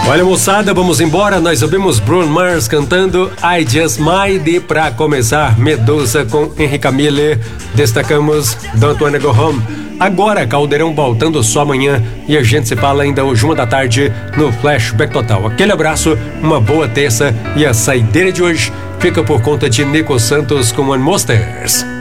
Olha, moçada, vamos embora. Nós ouvimos Bruno Mars cantando I Just Might. E pra começar, Medusa com Henry Camille. Destacamos Don't Wanna Go Home. Agora, Caldeirão voltando só amanhã. E a gente se fala ainda hoje, 1h no Flashback Total. Aquele abraço, uma boa terça. E a saideira de hoje fica por conta de Nico Santos com One Monsters.